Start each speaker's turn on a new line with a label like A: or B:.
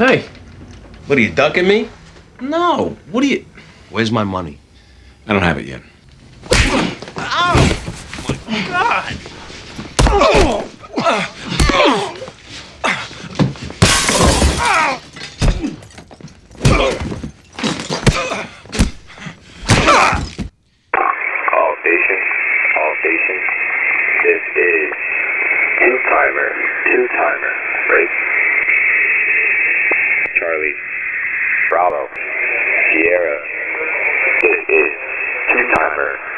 A: Hey.
B: What, are you ducking me?
A: No. What are you...
B: Where's my money?
C: I don't have it yet.
A: Ow! My God!
D: All stations. This is two-timer, break. Charlie, Bravo, Sierra. This is two-timer.